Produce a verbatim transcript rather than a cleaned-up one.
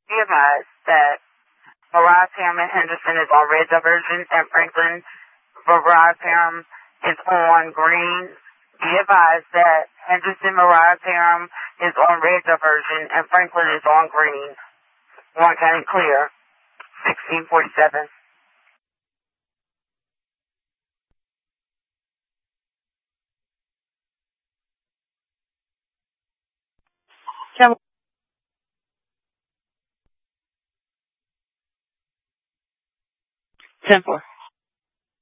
Be advised that Mariah Parham and Henderson is on red diversion and Franklin Mariah Parham is on green. Be advised that Henderson Mariah Parham is on red diversion and Franklin is on green. Warren County clear. sixteen forty-seven. ten four.